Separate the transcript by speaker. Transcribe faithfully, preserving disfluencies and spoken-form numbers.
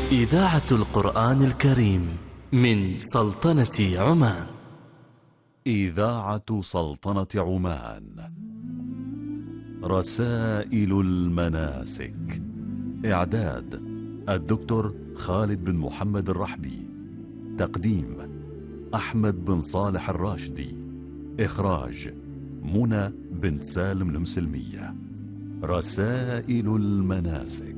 Speaker 1: إذاعة القرآن الكريم من سلطنة عمان.
Speaker 2: إذاعة سلطنة عمان. رسائل المناسك. إعداد الدكتور خالد بن محمد الرحبي. تقديم أحمد بن صالح الراشدي. إخراج منى بنت سالم المسلمية. رسائل المناسك.